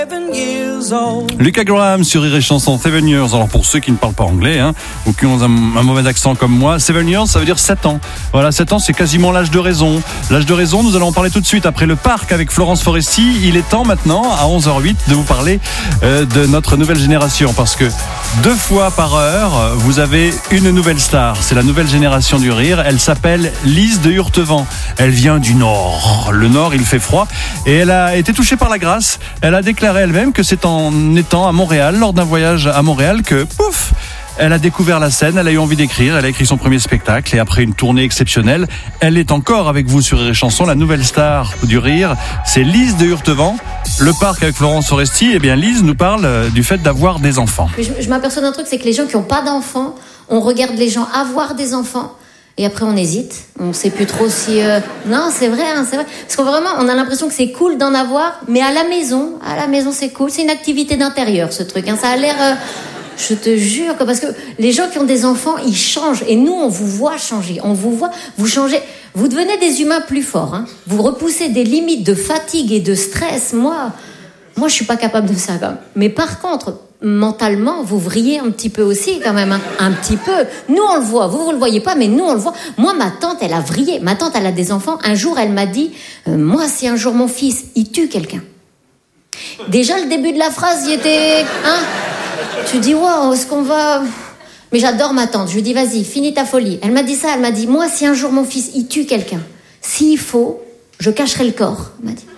Lucas Graham sur Rire et Chanson, 7 years. Alors pour ceux qui ne parlent pas anglais, ou qui ont un mauvais accent comme moi, 7 years, ça veut dire 7 ans. Voilà, 7 ans, c'est quasiment l'âge de raison. L'âge de raison, nous allons en parler tout de suite après le parc avec Florence Foresti. Il est temps maintenant, à 11h08, de vous parler de notre nouvelle génération. Parce que 2 fois par heure, vous avez une nouvelle star. C'est la nouvelle génération du rire. Elle s'appelle Lise de Hurtevent. Elle vient du Nord. Le Nord, il fait froid. Et elle a été touchée par la grâce. Elle a déclaré elle-même que c'est en étant à Montréal, lors d'un voyage à Montréal, que pouf, elle a découvert la scène, elle a eu envie d'écrire, elle a écrit son premier spectacle et après une tournée exceptionnelle, elle est encore avec vous sur Rire et Chanson, la nouvelle star du rire, c'est Lise de Hurtevent. Le parc avec Florence Foresti, Lise nous parle du fait d'avoir des enfants. Je m'aperçois d'un truc, c'est que les gens qui n'ont pas d'enfants, on regarde les gens avoir des enfants. Et après on hésite, on sait plus trop si... Non, c'est vrai. Parce que vraiment, on a l'impression que c'est cool d'en avoir, mais à la maison c'est cool. C'est une activité d'intérieur, ce truc. Ça a l'air... Je te jure, parce que les gens qui ont des enfants, ils changent. Et nous, on vous voit changer. On vous voit, vous changez. Vous devenez des humains plus forts. Vous repoussez des limites de fatigue et de stress. Moi, je suis pas capable de ça, quand même. Mais par contre... mentalement, vous vrillez un petit peu aussi, quand même, un petit peu. Nous, on le voit. Vous le voyez pas, mais nous, on le voit. Moi, ma tante, elle a vrillé. Ma tante, elle a des enfants. Un jour, elle m'a dit, moi, si un jour mon fils, il tue quelqu'un. Déjà, le début de la phrase, il était, tu dis, waouh, est-ce qu'on va... Mais j'adore ma tante. Je lui dis, vas-y, finis ta folie. Elle m'a dit ça. Elle m'a dit, moi, si un jour mon fils, il tue quelqu'un, s'il faut, je cacherai le corps. Elle m'a dit.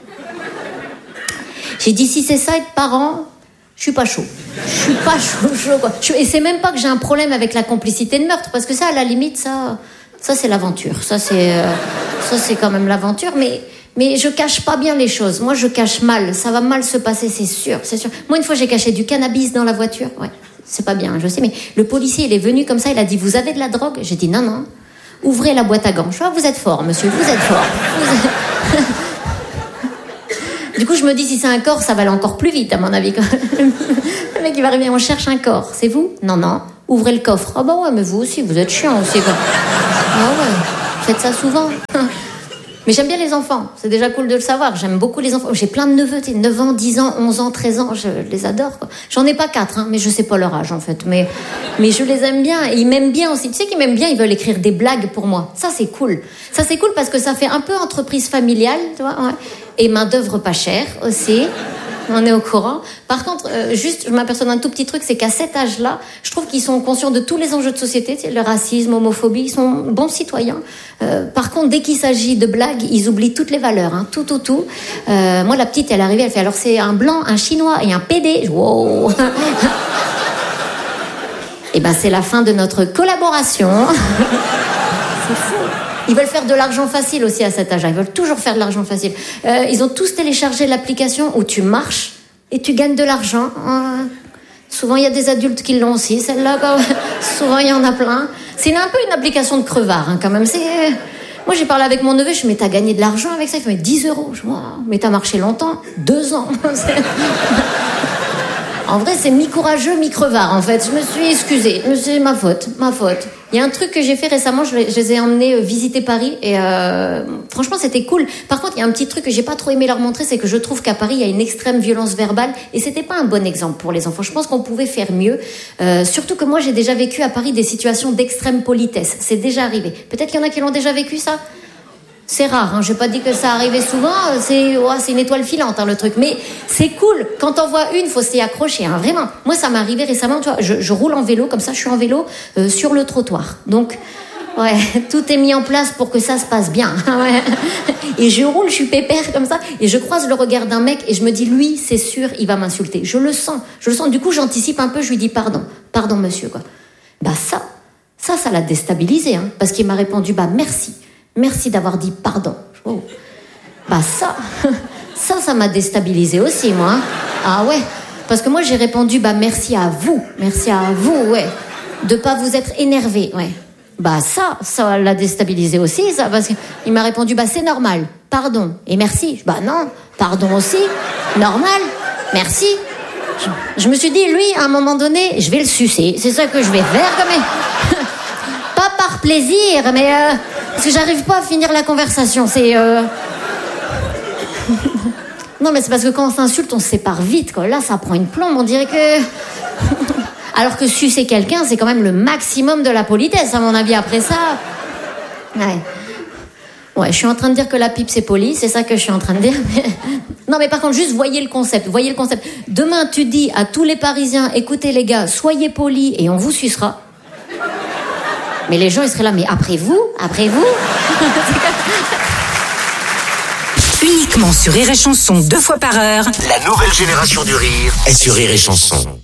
J'ai dit, si c'est ça, être parent... Je suis pas chaud. Quoi. Et c'est même pas que j'ai un problème avec la complicité de meurtre, parce que ça, à la limite, ça c'est l'aventure. Ça c'est quand même l'aventure. Mais je cache pas bien les choses. Moi, je cache mal. Ça va mal se passer, c'est sûr. Moi, une fois, j'ai caché du cannabis dans la voiture. Ouais, c'est pas bien, je sais. Mais le policier, il est venu comme ça. Il a dit, vous avez de la drogue? J'ai dit, non. Ouvrez la boîte à gants. Je vois, vous êtes fort, monsieur. Vous êtes fort. Du coup, je me dis, si c'est un corps, ça va aller encore plus vite, à mon avis. Le mec, il va arriver, on cherche un corps. C'est vous? Non. Ouvrez le coffre. Ah bah ouais, mais vous aussi, vous êtes chiant aussi. Quoi. Ah ouais, faites ça souvent. Mais j'aime bien les enfants, c'est déjà cool de le savoir. J'aime beaucoup les enfants. J'ai plein de neveux, 9 ans, 10 ans, 11 ans, 13 ans, je les adore. Quoi. J'en ai pas 4, mais je sais pas leur âge en fait. Mais je les aime bien et ils m'aiment bien aussi. Tu sais qu'ils m'aiment bien, ils veulent écrire des blagues pour moi. Ça c'est cool. Ça c'est cool parce que ça fait un peu entreprise familiale, tu vois. Ouais. Et main d'œuvre pas chère aussi. On est au courant. Par contre, juste, je m'aperçois d'un tout petit truc, c'est qu'à cet âge-là, je trouve qu'ils sont conscients de tous les enjeux de société, tu sais, le racisme, l'homophobie, ils sont bons citoyens. Par contre, dès qu'il s'agit de blagues, ils oublient toutes les valeurs, tout. Moi, la petite, elle est arrivée, elle fait, alors c'est un blanc, un chinois et un PD. Wow. Et ben, c'est la fin de notre collaboration. C'est fou. Ils veulent faire de l'argent facile aussi à cet âge-là. Ils veulent toujours faire de l'argent facile. Ils ont tous téléchargé l'application où tu marches et tu gagnes de l'argent. Souvent, il y a des adultes qui l'ont aussi, celle-là. Souvent, il y en a plein. C'est un peu une application de crevard, quand même. Moi, j'ai parlé avec mon neveu. Je me dis, mais t'as gagné de l'argent avec ça? Il fait, 10 €. Je dis, wow, mais t'as marché longtemps? 2 ans. En vrai, c'est mi-courageux, mi-crevard, en fait. Je me suis excusée. C'est ma faute. Il y a un truc que j'ai fait récemment, je les ai emmenés visiter Paris et franchement, c'était cool. Par contre, il y a un petit truc que j'ai pas trop aimé leur montrer, c'est que je trouve qu'à Paris, il y a une extrême violence verbale et c'était pas un bon exemple pour les enfants. Je pense qu'on pouvait faire mieux. Surtout que moi, j'ai déjà vécu à Paris des situations d'extrême politesse. C'est déjà arrivé. Peut-être qu'il y en a qui l'ont déjà vécu, ça. C'est rare, je n'ai pas dit que ça arrivait souvent, c'est une étoile filante le truc, mais c'est cool, quand t'en vois une, faut s'y accrocher, vraiment. Moi ça m'est arrivé récemment, tu vois, je roule en vélo, comme ça je suis en vélo sur le trottoir, donc ouais, tout est mis en place pour que ça se passe bien, ouais. Et je roule, je suis pépère comme ça, et je croise le regard d'un mec, et je me dis, lui, c'est sûr, il va m'insulter, je le sens, du coup j'anticipe un peu, je lui dis pardon monsieur, quoi. Bah ça l'a déstabilisé, parce qu'il m'a répondu, merci d'avoir dit pardon. Oh. Bah ça m'a déstabilisé aussi, moi. Ah ouais, parce que moi j'ai répondu merci à vous, ouais, de pas vous être énervé, ouais. Bah ça l'a déstabilisé aussi, ça, parce qu'il m'a répondu c'est normal, pardon et merci. Bah non, pardon aussi, normal, merci. Je me suis dit, lui, à un moment donné, je vais le sucer, c'est ça que je vais faire, quand même. Pas par plaisir, mais parce que j'arrive pas à finir la conversation, Non, mais c'est parce que quand on s'insulte, on se sépare vite, quoi. Là, ça prend une plombe, on dirait que... Alors que sucer quelqu'un, c'est quand même le maximum de la politesse, à mon avis. Après ça... Ouais, je suis en train de dire que la pipe, c'est poli, c'est ça que je suis en train de dire. Non, mais par contre, juste voyez le concept. Demain, tu dis à tous les Parisiens, écoutez les gars, soyez polis et on vous sucera. Mais les gens, ils seraient là, mais après vous Uniquement sur Rire et Chanson, 2 fois par heure. La nouvelle génération du rire est sur Rire et Chanson.